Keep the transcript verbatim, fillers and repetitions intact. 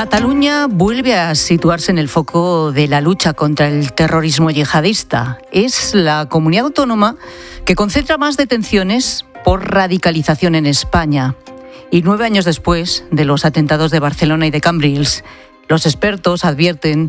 Cataluña vuelve a situarse en el foco de la lucha contra el terrorismo yihadista. Es la comunidad autónoma que concentra más detenciones por radicalización en España. Y nueve años después de los atentados de Barcelona y de Cambrils, los expertos advierten